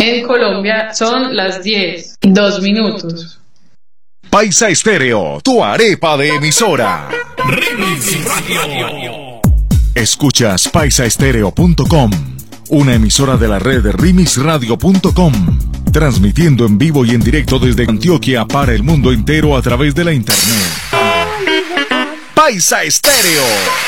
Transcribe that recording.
En Colombia son las 10:02. Paisa Estéreo, tu arepa de emisora. Remix Radio. Escuchas paisaestereo.com, una emisora de la red remixradio.com, transmitiendo en vivo y en directo desde Antioquia para el mundo entero a través de la internet. Paisa Estéreo.